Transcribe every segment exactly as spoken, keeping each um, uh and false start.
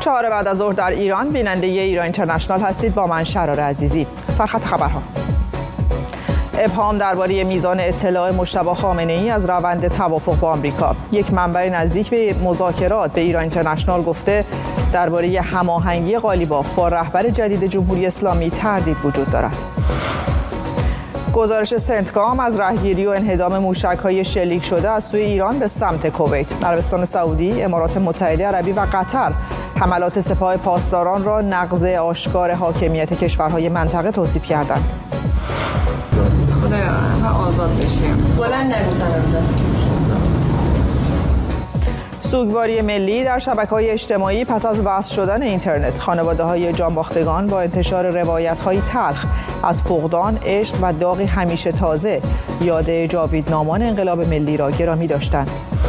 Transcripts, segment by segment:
چهار بعد از ظهر در ایران بیننده ایران اینترنشنال هستید. با من شرار عزیزی. سرخط خبرها: ابهام درباره میزان اطلاع مجتبی خامنه‌ای از روند توافق با آمریکا. یک منبع نزدیک به مذاکرات به ایران اینترنشنال گفته درباره هماهنگی قالیباف با رهبر جدید جمهوری اسلامی تردید وجود دارد. گزارش سنتکام از رهگیری و انهدام موشک‌های شلیک شده از سوی ایران به سمت کویت. عربستان سعودی، امارات متحده عربی و قطر حملات سپاه پاسداران را نقض آشکار حاکمیت کشورهای منطقه توصیف کردند. خدایا همه آزاد بشیم. بلند نمی‌زنم. سوگواری ملی در شبکه‌های اجتماعی پس از وصل شدن اینترنت. خانواده‌های جانباختگان با انتشار روایت‌های تلخ از فقدان، عشق و داغی همیشه تازه یاد جاویدنامان انقلاب ملی را گرامی داشتند.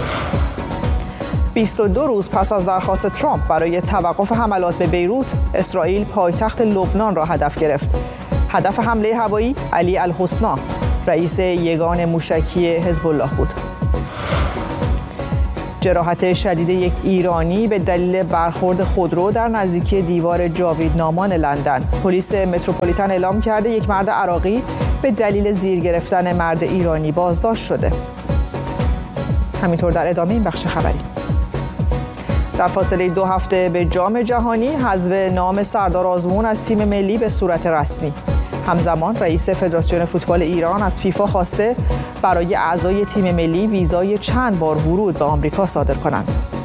بیست و دو روز پس از درخواست ترامپ برای توقف حملات به بیروت، اسرائیل پایتخت لبنان را هدف گرفت. هدف حمله هوایی علی الحسنی، رئیس یگان موشکی حزب الله بود. جراحت شدید یک ایرانی به دلیل برخورد خودرو در نزدیکی دیوار جاویدنامان لندن. پلیس متروپولیتن اعلام کرده یک مرد عراقی به دلیل زیر گرفتن مرد ایرانی بازداشت شده. همینطور در ادامه این بخش خبری: در فاصله دو هفته به جام جهانی، حذف نام سردار آزمون از تیم ملی به صورت رسمی. همزمان رئیس فدراسیون فوتبال ایران از فیفا خواسته برای اعضای تیم ملی ویزای چند بار ورود به آمریکا صادر کنند.